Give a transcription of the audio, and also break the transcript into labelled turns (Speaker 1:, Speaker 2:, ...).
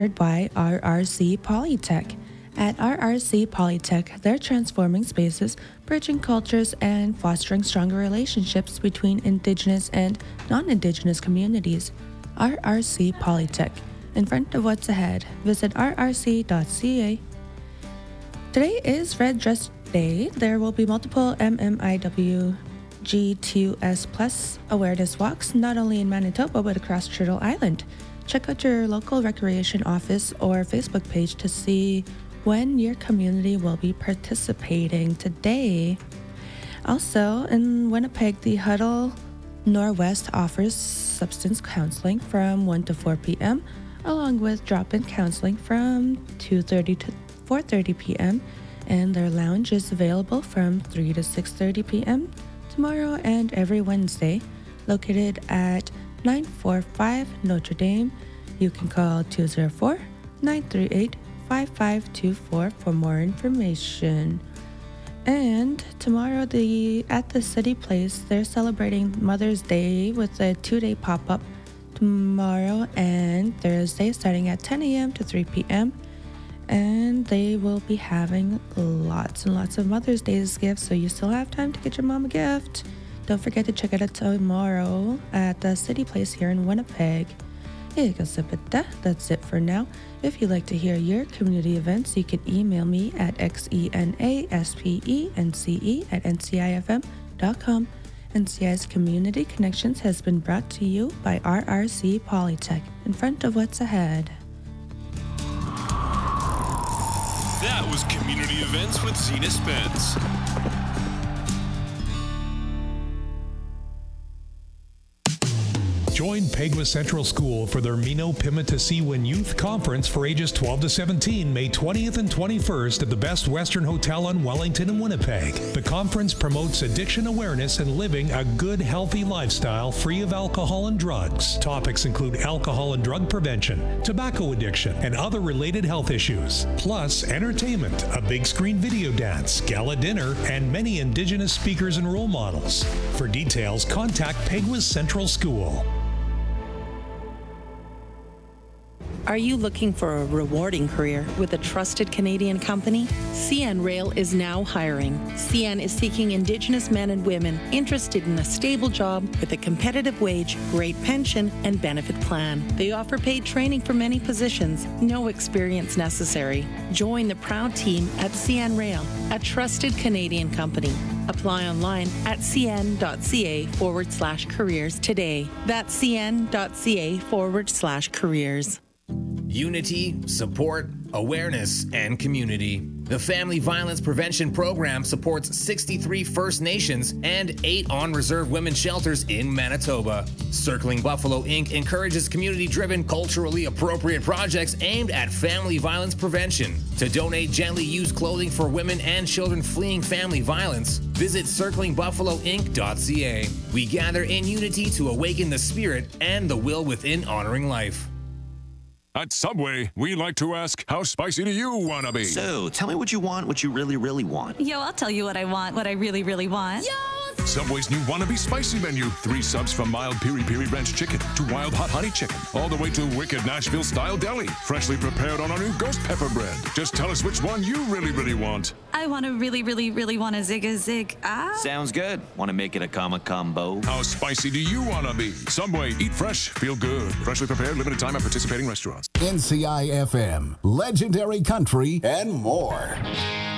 Speaker 1: by RRC Polytech. At RRC Polytech, they're transforming spaces, bridging cultures, and fostering stronger relationships between Indigenous and non Indigenous communities. RRC Polytech. In front of what's ahead, visit rrc.ca. Today is Red Dress Day. There will be multiple MMIW G2S Plus awareness walks, not only in Manitoba but across Turtle Island. Check out your local recreation office or Facebook page to see when your community will be participating today. Also, in Winnipeg, the Huddle Norwest offers substance counseling from 1 to 4 p.m., along with drop-in counseling from 2:30 to 4:30 p.m., and their lounge is available from 3 to 6:30 p.m. tomorrow and every Wednesday, located at 945 Notre Dame. You can call 204-938-5524 for more information. And tomorrow at the City Place, they're celebrating Mother's Day with a 2-day pop-up tomorrow and Thursday starting at 10 a.m. to 3 p.m. And they will be having lots and lots of Mother's Day's gifts, so you still have time to get your mom a gift. Don't forget to check it out tomorrow at the City Place here in Winnipeg. That's it for now. If you'd like to hear your community events, you can email me at xenaspence@ncifm.com. NCI's Community Connections has been brought to you by RRC Polytech. In front of what's ahead.
Speaker 2: That was Community Events with Zena Spence.
Speaker 3: Join Peguis Central School for their Mino Pimutasiwin Youth Conference for ages 12 to 17, May 20th and 21st at the Best Western Hotel on Wellington in Winnipeg. The conference promotes addiction awareness and living a good, healthy lifestyle free of alcohol and drugs. Topics include alcohol and drug prevention, tobacco addiction, and other related health issues. Plus, entertainment, a big screen video dance, gala dinner, and many Indigenous speakers and role models. For details, contact Peguis Central School.
Speaker 4: Are you looking for a rewarding career with a trusted Canadian company? CN Rail is now hiring. CN is seeking Indigenous men and women interested in a stable job with a competitive wage, great pension, and benefit plan. They offer paid training for many positions, no experience necessary. Join the proud team at CN Rail, a trusted Canadian company. Apply online at cn.ca/careers today. That's cn.ca/careers.
Speaker 5: Unity, support, awareness, and community. The Family Violence Prevention Program supports 63 First Nations and 8 on-reserve women's shelters in Manitoba. Circling Buffalo Inc. encourages community-driven, culturally appropriate projects aimed at family violence prevention. To donate gently used clothing for women and children fleeing family violence, visit circlingbuffaloinc.ca. We gather in unity to awaken the spirit and the will within honoring life.
Speaker 2: At Subway, we like to ask, how spicy do you want to be?
Speaker 6: So, tell me what you want, what you really, really want.
Speaker 7: Yo, I'll tell you what I want, what I really, really want. Yo!
Speaker 2: Subway's new Wannabe Spicy menu. 3 subs from mild piri piri ranch chicken to wild hot honey chicken, all the way to wicked Nashville-style deli, freshly prepared on our new ghost pepper bread. Just tell us which one you really, really want.
Speaker 7: I want to really, really, really want a zig.
Speaker 6: Sounds good. Want to make it a combo?
Speaker 2: How spicy do you want to be? Subway, eat fresh, feel good. Freshly prepared, limited time at participating restaurants.
Speaker 8: NCI FM, legendary country, and more.